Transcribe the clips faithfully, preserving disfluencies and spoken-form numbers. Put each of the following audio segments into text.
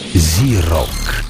Зирок.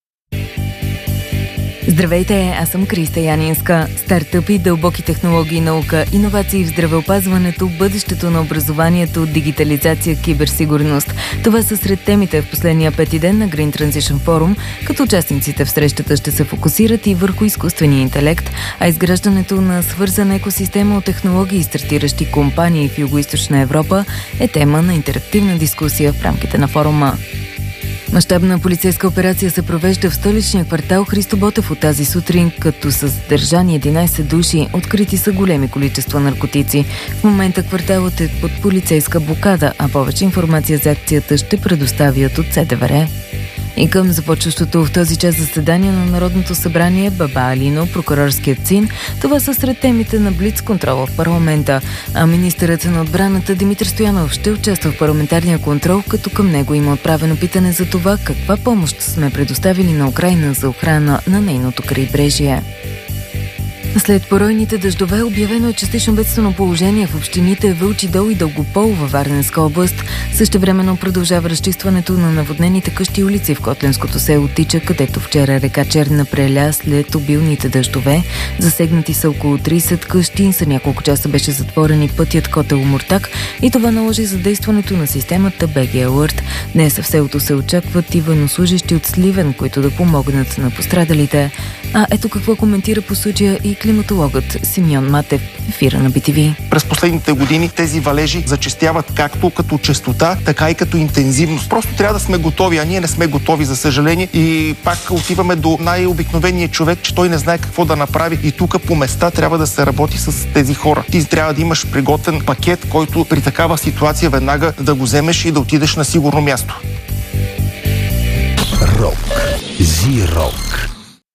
Здравейте, аз съм Криста Янинска. Стартъпи, дълбоки технологии, наука, иновации в здравеопазването, бъдещето на образованието, дигитализация, киберсигурност. Това са сред темите в последния пети ден на Green Transition Forum, като участниците в срещата ще се фокусират и върху изкуствения интелект, а изграждането на свързана екосистема от технологии и стартиращи компании в Югоизточна Европа е тема на интерактивна дискусия в рамките на форума. Мащабна полицейска операция се провежда в столичния квартал Христо Ботев от тази сутрин, като са задържани единайсет души, открити са големи количества наркотици. В момента кварталът е под полицейска блокада, а повече информация за акцията ще предоставят от СДВР. И към започващото в този час заседание на Народното събрание Баба Алино, прокурорският син, това са сред темите на блиц-контрола в парламента. А министърът на отбраната Димитър Стоянов ще участва в парламентарния контрол, като към него има отправено питане за това каква помощ сме предоставили на Украйна за охрана на нейното крайбрежие. След поройните дъждове обявено е частично бедствено положение в общините Вълчи дол и Дългопол във Варненска област. Същевременно продължава разчистването на наводнените къщи и улици в котлинското село Тича, където вчера река Черна преля след обилните дъждове. Засегнати са около трийсет къщи, за няколко часа беше затворен и пътят Котел-Омуртаг и това наложи задействането на системата би джи Alert. Днес в селото се очакват и военнослужещи от Сливен, които да помогнат на пострадалите. А ето какво коментира по случая и климатологът Симеон Матев в ефира на би ти ви. През последните години тези валежи зачестяват както като честота, така и като интензивност. Просто трябва да сме готови, а ние не сме готови, за съжаление. И пак отиваме до най-обикновения човек, че той не знае какво да направи. И тук по места трябва да се работи с тези хора. Ти трябва да имаш приготвен пакет, който при такава ситуация веднага да го вземеш и да отидеш на сигурно място. Рок. Зирок.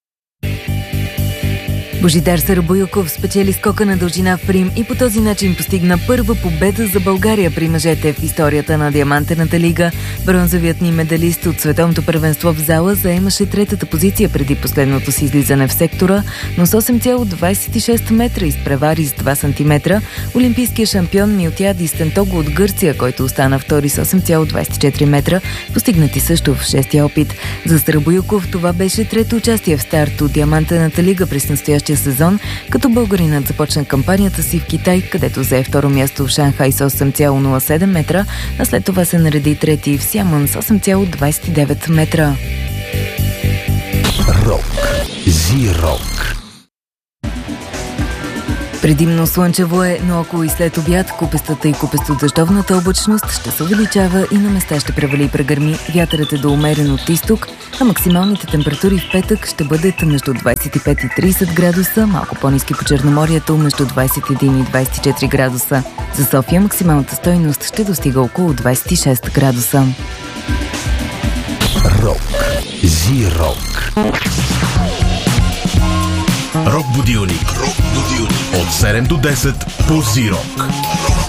Божидар Сарабоюков спечели скока на дължина в Рим и по този начин постигна първа победа за България при мъжете в историята на Диамантената лига. Бронзовият ни медалист от световното първенство в зала заемаше третата позиция преди последното си излизане в сектора, но с осем цяло двайсет и шест метра изпревари с два сантиметра олимпийския шампион Милтиади Стентого от Гърция, който остана втори с осем цяло двайсет и четири метра, постигнати също в шестия опит. За Сарабоюков това беше трето участие в старт от Диамантената лига през настоящия сезон, като българинът започна кампанията си в Китай, където взе второ място в Шанхай с осем цяло нула седем метра, а след това се нареди трети в Сиамън с осем цяло двайсет и девет метра. Рок. Зирок. Предимно слънчево е, но около и след обяд купестата и купесто-дъждовната облачност ще се увеличава и на места ще превали и прегърми. Вятърът е до умерен от изток, а максималните температури в петък ще бъдат между двайсет и пет и трийсет градуса, малко по-ниски по Черноморието между двайсет и един и двайсет и четири градуса. За София максималната стойност ще достига около двайсет и шест градуса. Рок. Зирок. Рок будилник. Рок будилник. От седем до десет по Зирок.